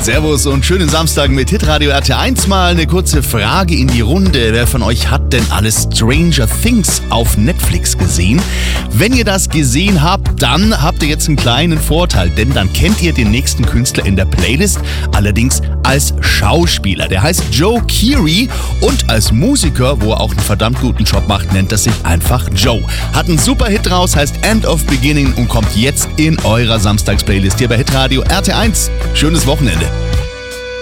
Servus und schönen Samstag mit Hitradio RT1. Mal eine kurze Frage in die Runde. Wer von euch hat denn alles Stranger Things auf Netflix gesehen? Wenn ihr das gesehen habt, dann habt ihr jetzt einen kleinen Vorteil, denn dann kennt ihr den nächsten Künstler in der Playlist, allerdings als Schauspieler. Der heißt Joe Keery und als Musiker, wo er auch einen verdammt guten Job macht, nennt er sich einfach Joe. Hat einen super Hit raus, heißt End of Beginning und kommt jetzt in eurer Samstags-Playlist hier bei Hitradio RT1. Schönes Wochenende.